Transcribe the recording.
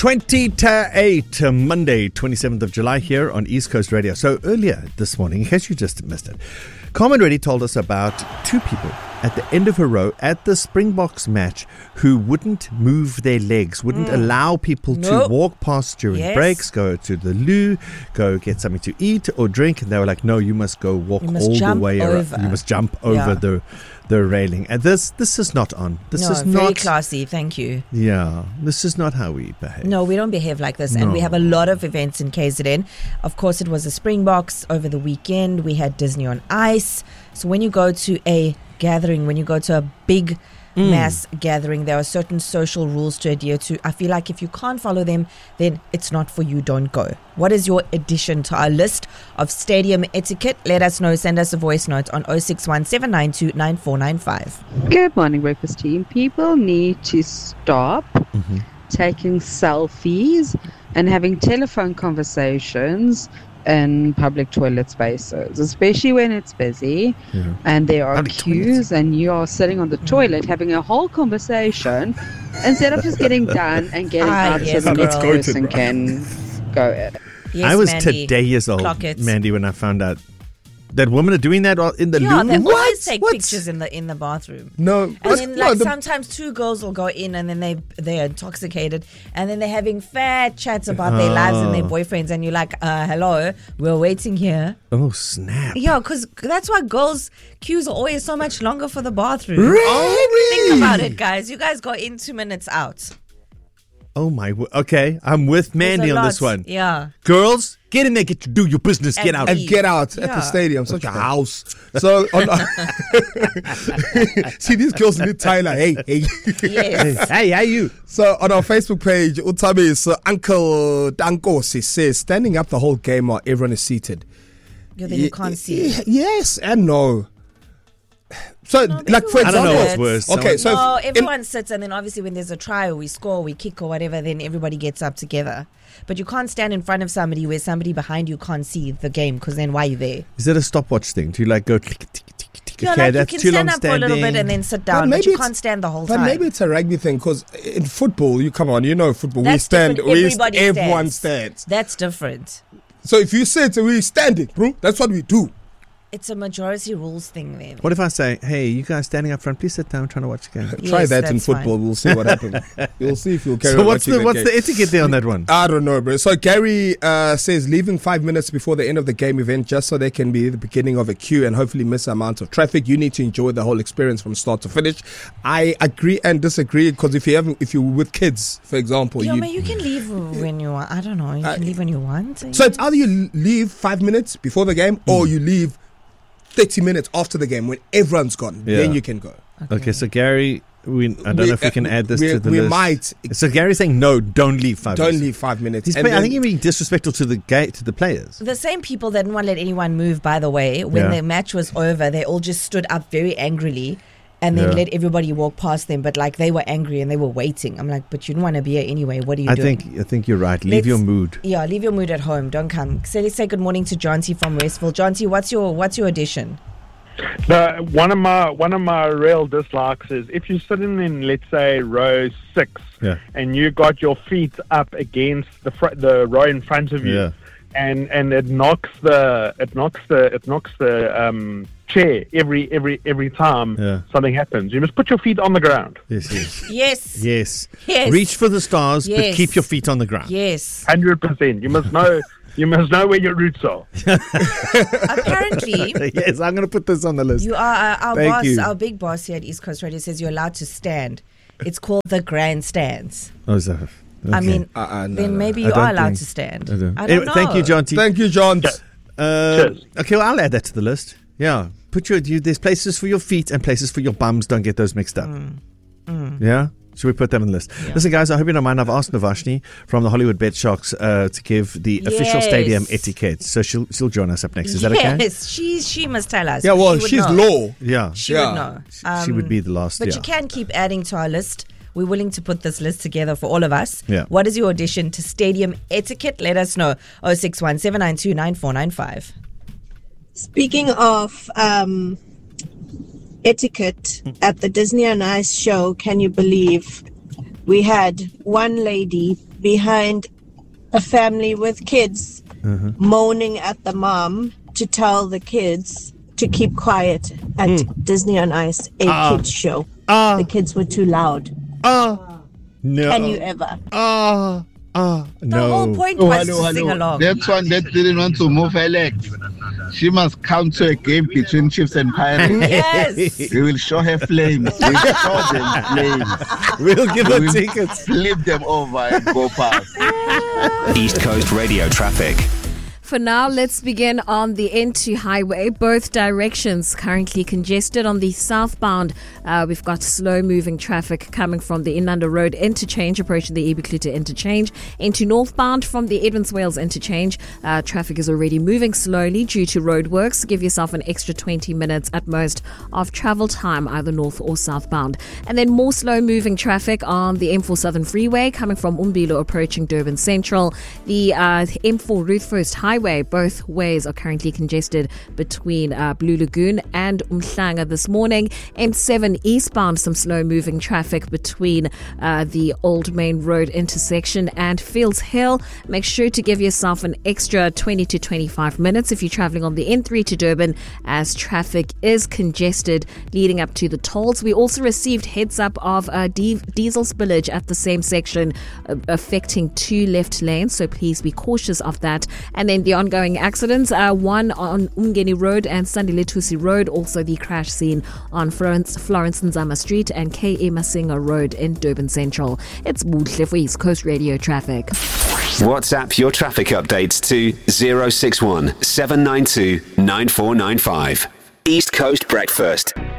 20 to 8, Monday, 27th of July here on East Coast Radio. So earlier this morning, in case you just missed it, Carmen already told us about two people at the end of a row at the Springboks match who wouldn't move their legs, wouldn't allow people to walk past during breaks, go to the loo, go get something to eat or drink. And they were like, no, you must go walk all the way around. You must jump over the railing. And this is not on. This is not very classy. Thank you. Yeah, this is not how we behave. No, we don't behave like this. No. And we have a lot of events in KZN. Of course, it was the Springboks over the weekend. We had Disney on Ice. So when you go to a gathering, when you go to a big mass gathering, there are certain social rules to adhere to. I feel like if you can't follow them, then it's not for you. Don't go. What is your addition to our list of stadium etiquette? Let us know. Send us a voice note on 061 792 9495. Good morning, breakfast team. People need to stop taking selfies and having telephone conversations in public toilet spaces, especially when it's busy and there are queues and you are sitting on the toilet having a whole conversation instead of just getting done and getting out so the next person can go in. Yes, I was today years old, Mandy, when I found out that women are doing that in the loo. Yeah, they always take pictures in the bathroom. No, and then sometimes two girls will go in and then they're intoxicated and then they're having fat chats about their lives and their boyfriends and you're like, hello, we're waiting here. Oh snap! Yeah, because that's why girls' queues are always so much longer for the bathroom. Really? Think about it, guys. You guys go in 2 minutes out. Oh my! Okay, I'm with Mandy on this one. Yeah, girls, get in there, get to do your business, get out, and get out at the stadium. Such a house. So, see these girls in Tyler. Hey, yes. hey, how you? So on our Facebook page, Utabi's Uncle Dankosi says, standing up the whole game while everyone is seated. Yeah, then you can't see. Yes and no. So, for example, I don't know what's worse. Okay, so everyone sits, and then obviously when there's a try or we score, we kick or whatever, then everybody gets up together. But you can't stand in front of somebody where somebody behind you can't see the game, because then why are you there? Is it a stopwatch thing? Do you like go tick, tick, tick, tick? Yeah, okay, like you can stand up for a little bit and then sit down, but you can't stand the whole time. But maybe it's a rugby thing, because in football, football, that's everyone stands. That's different. So if you sit, we're standing, bro. That's what we do. It's a majority rules thing then. What if I say, hey, you guys standing up front, please sit down, I'm trying to watch the game. Try that in football, we'll see what happens. You'll see if you'll carry on. So what's the etiquette there on that one? I don't know, bro. So Gary says leaving 5 minutes before the end of the game event just so they can be the beginning of a queue and hopefully miss the amount of traffic. You need to enjoy the whole experience from start to finish. I agree and disagree, because if you're with kids, for example, you can leave when you want. I don't know. You can leave when you want. So it's either you leave 5 minutes before the game or you leave 30 minutes after the game when everyone's gone. Then you can go. Okay, so Gary, I don't know if we can add this to the list. We might. So Gary's saying no, don't leave 5 minutes. Don't leave 5 minutes. I think he's being disrespectful to the players. The same people that didn't want to let anyone move, by the way, when the match was over, they all just stood up very angrily and then let everybody walk past them. But like they were angry and they were waiting. I'm like, but you didn't want to be here anyway. What are you doing? I think you're right. Leave your mood. Yeah, leave your mood at home. Don't come. So let's say good morning to Jonty from Westville. Jonty, what's your addition? One of my real dislikes is if you're sitting in, let's say, row 6, and you got your feet up against the row in front of you, and it knocks the chair every time something happens. You must put your feet on the ground. Yes. Reach for the stars, but keep your feet on the ground. Yes, 100%. You must know. You must know where your roots are. Apparently. Yes, I'm going to put this on the list. You are our boss, our big boss here at East Coast Radio says you're allowed to stand. It's called the grandstands. Oh, is that? Okay. I mean, then maybe you are allowed to stand. I don't know. Thank you, John. Thank you, John. Okay, well, I'll add that to the list. Yeah. There's places for your feet and places for your bums. Don't get those mixed up. Yeah? Should we put that on the list? Yeah. Listen, guys, I hope you don't mind. I've asked Navashni from the Hollywood Bet Sharks to give the official stadium etiquette. So she'll join us up next. Is that okay? Yes, she must tell us. Yeah, well, she's law. Yeah. She would know. She would be the last. But you can keep adding to our list. We're willing to put this list together for all of us. Yeah. What is your addition to stadium etiquette? Let us know. 061 792 9495. Speaking of etiquette at the Disney on Ice show, can you believe we had one lady behind a family with kids moaning at the mom to tell the kids to keep quiet at Disney on Ice, a kids show. The kids were too loud. No. Can you ever? No. The whole point was to sing along. That's one that didn't want to move her legs. She must come to a game between Chiefs and Pirates. Yes. We will show her flames. We will show them flames. We'll give her will tickets. Flip them over and go past. East Coast Radio traffic. For now, let's begin on the N2 highway. Both directions currently congested. On the southbound, we've got slow-moving traffic coming from the Inanda Road interchange, approaching the Ebuklute interchange. Into northbound from the Edmonds Wales interchange, traffic is already moving slowly due to roadworks. Give yourself an extra 20 minutes at most of travel time, either north or southbound. And then more slow-moving traffic on the M4 Southern Freeway coming from Umbilo approaching Durban Central. The M4 Ruth First Highway, both ways are currently congested between Blue Lagoon and Umhlanga this morning. M7 eastbound, some slow-moving traffic between the Old Main Road intersection and Fields Hill. Make sure to give yourself an extra 20 to 25 minutes if you're traveling on the N3 to Durban, as traffic is congested leading up to the tolls. We also received heads up of diesel spillage at the same section affecting 2 left lanes, so please be cautious of that. And then the ongoing accidents, one on Umgeni Road and Sandiletusi Road, also the crash scene on Florence Nzama Street and K.E. Masinga Road in Durban Central. It's Buhle for East Coast Radio Traffic. WhatsApp your traffic updates to 061 792 9495. East Coast Breakfast.